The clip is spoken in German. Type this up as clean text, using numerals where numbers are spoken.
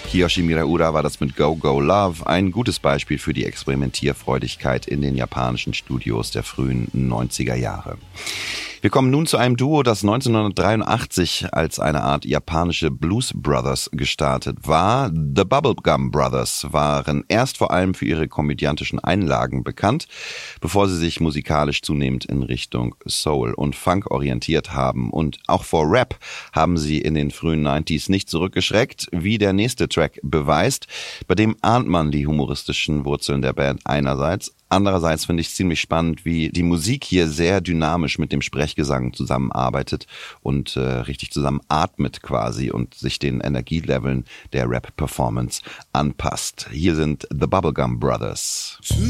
Kiyoshi Miuraura war das mit Go Go Love, ein gutes Beispiel für die Experimentierfreudigkeit in den japanischen Studios der frühen 90er Jahre. Wir kommen nun zu einem Duo, das 1983 als eine Art japanische Blues Brothers gestartet war. The Bubblegum Brothers waren erst vor allem für ihre komödiantischen Einlagen bekannt, bevor sie sich musikalisch zunehmend in Richtung Soul und Funk orientiert haben. Und auch vor Rap haben sie in den frühen 90s nicht zurückgeschreckt, wie der nächste Track beweist. Bei dem ahnt man die humoristischen Wurzeln der Band einerseits. Andererseits finde ich es ziemlich spannend, wie die Musik hier sehr dynamisch mit dem Sprechgesang zusammenarbeitet und richtig zusammen atmet quasi und sich den Energieleveln der Rap-Performance anpasst. Hier sind The Bubblegum Brothers.